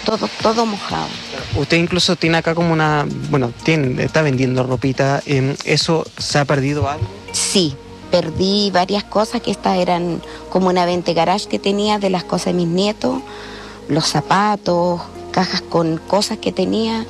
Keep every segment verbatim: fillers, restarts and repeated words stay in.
todo, todo mojado. Usted incluso tiene acá como una, bueno, tiene, está vendiendo ropita, eh, ¿eso se ha perdido algo? Sí, perdí varias cosas, que estas eran como una venta garage que tenía de las cosas de mis nietos, los zapatos, cajas con cosas que tenía.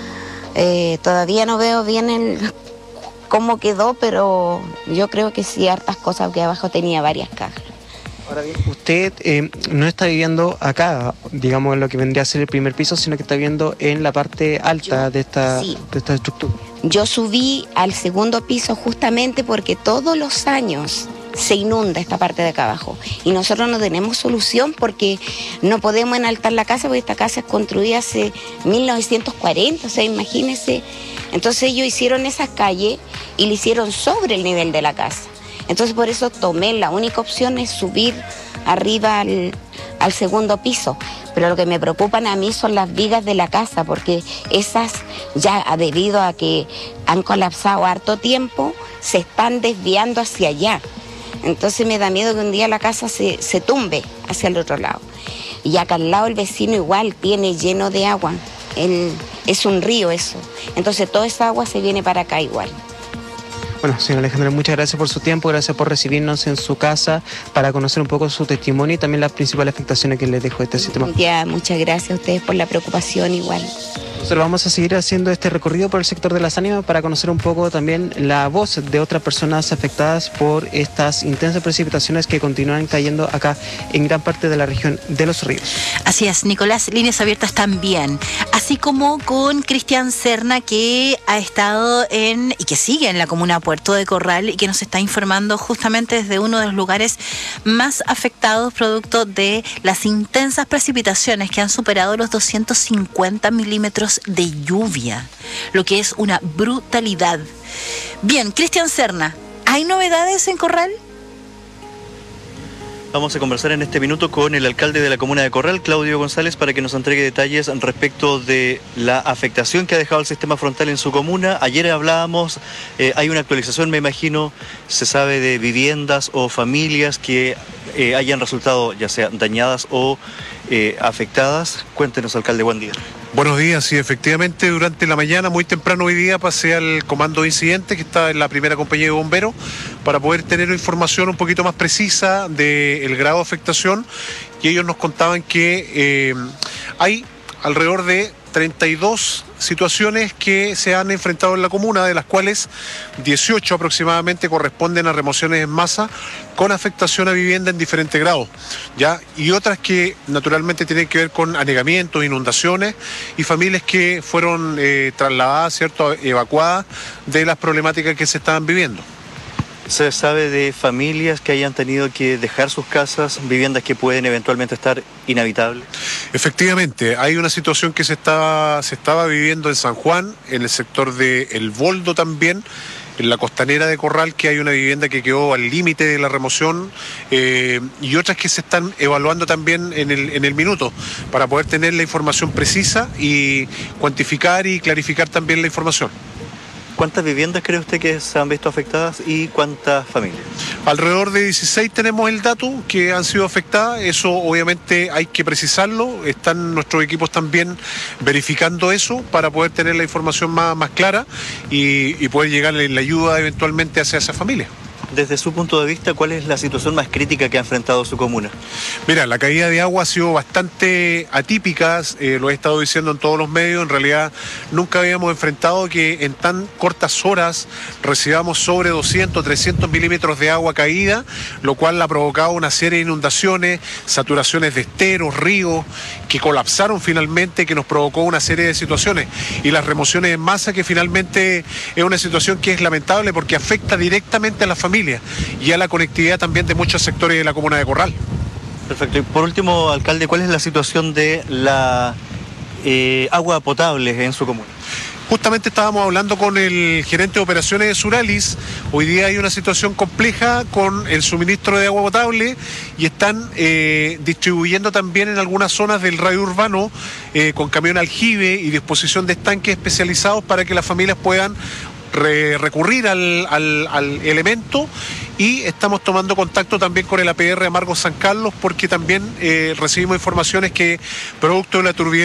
Eh, todavía no veo bien el, cómo quedó, pero yo creo que sí, hartas cosas, que abajo tenía varias cajas. Ahora bien, usted eh, no está viviendo acá, digamos, en lo que vendría a ser el primer piso, sino que está viviendo en la parte alta Yo, de, esta, sí. de esta estructura. Yo subí al segundo piso justamente porque todos los años se inunda esta parte de acá abajo y nosotros no tenemos solución porque no podemos enaltar la casa, porque esta casa es construida hace mil novecientos cuarenta, o sea, imagínense. Entonces ellos hicieron esas calles y le hicieron sobre el nivel de la casa. Entonces por eso tomé, la única opción es subir arriba al, al segundo piso. Pero lo que me preocupan a mí son las vigas de la casa, porque esas ya, debido a que han colapsado harto tiempo, se están desviando hacia allá. Entonces me da miedo que un día la casa se, se tumbe hacia el otro lado. Y acá al lado el vecino igual tiene lleno de agua. El, es un río eso. Entonces toda esa agua se viene para acá igual. Bueno, señora Alejandra, muchas gracias por su tiempo, gracias por recibirnos en su casa para conocer un poco su testimonio y también las principales afectaciones que les dejó este sistema. Ya, muchas gracias a ustedes por la preocupación igual. Nosotros vamos a seguir haciendo este recorrido por el sector de las ánimas para conocer un poco también la voz de otras personas afectadas por estas intensas precipitaciones que continúan cayendo acá en gran parte de la región de Los Ríos. Así es, Nicolás, líneas abiertas también, así como con Cristian Serna, que ha estado en y que sigue en la comuna Puerto de Corral y que nos está informando justamente desde uno de los lugares más afectados producto de las intensas precipitaciones que han superado los doscientos cincuenta milímetros de lluvia, lo que es una brutalidad. Bien, Cristian Serna, ¿hay novedades en Corral? Vamos a conversar en este minuto con el alcalde de la comuna de Corral, Claudio González, para que nos entregue detalles respecto de la afectación que ha dejado el sistema frontal en su comuna. Ayer hablábamos, eh, hay una actualización, me imagino, se sabe de viviendas o familias que eh, hayan resultado ya sea dañadas o eh, afectadas. Cuéntenos, alcalde, buen día. Buenos días, sí, efectivamente durante la mañana, muy temprano hoy día, pasé al comando de incidentes que está en la primera compañía de bomberos para poder tener información un poquito más precisa del grado de afectación, y ellos nos contaban que eh, hay alrededor de treinta y dos situaciones que se han enfrentado en la comuna, de las cuales dieciocho aproximadamente corresponden a remociones en masa con afectación a vivienda en diferentes grados, ¿ya? Y otras que naturalmente tienen que ver con anegamientos, inundaciones y familias que fueron eh, trasladadas, ¿cierto?, evacuadas de las problemáticas que se estaban viviendo. ¿Se sabe de familias que hayan tenido que dejar sus casas, viviendas que pueden eventualmente estar inhabitables? Efectivamente, hay una situación que se estaba, se estaba viviendo en San Juan, en el sector de El Boldo también, en la costanera de Corral, que hay una vivienda que quedó al límite de la remoción, eh, y otras que se están evaluando también en el, en el minuto, para poder tener la información precisa y cuantificar y clarificar también la información. ¿Cuántas viviendas cree usted que se han visto afectadas y cuántas familias? Alrededor de dieciséis tenemos el dato que han sido afectadas. Eso obviamente hay que precisarlo. Están nuestros equipos también verificando eso para poder tener la información más, más clara y, y poder llegar en la ayuda eventualmente hacia esa familia. Desde su punto de vista, ¿cuál es la situación más crítica que ha enfrentado su comuna? Mira, la caída de agua ha sido bastante atípica, eh, lo he estado diciendo en todos los medios. En realidad nunca habíamos enfrentado que en tan cortas horas recibamos sobre doscientos, trescientos milímetros de agua caída, lo cual ha provocado una serie de inundaciones, saturaciones de esteros, ríos, que colapsaron finalmente, que nos provocó una serie de situaciones. Y las remociones en masa, que finalmente es una situación que es lamentable porque afecta directamente a las familias y a la conectividad también de muchos sectores de la comuna de Corral. Perfecto. Y por último, alcalde, ¿cuál es la situación de la eh, agua potable en su comuna? Justamente estábamos hablando con el gerente de operaciones de Suralis. Hoy día hay una situación compleja con el suministro de agua potable y están eh, distribuyendo también en algunas zonas del radio urbano eh, con camión aljibe y disposición de estanques especializados para que las familias puedan Re recurrir al, al, al elemento, y estamos tomando contacto también con el A P R Amargo San Carlos porque también eh, recibimos informaciones que producto de la turbidez